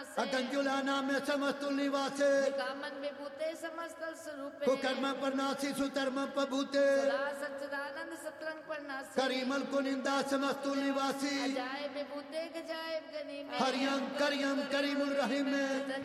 नासे अगंजुला नाम समस्तुल निवासे कामन विभूते समस्तल स्वरूपे कुकर्म प्रनासी सुधर्म प्रभूते सदा सच्चिदानंद सतरंग प्रनासी करीमल कुनिंदा समस्तुल निवासी अजाय विभूते गजाय गनी में हरियम करियम करीमुल रहीम में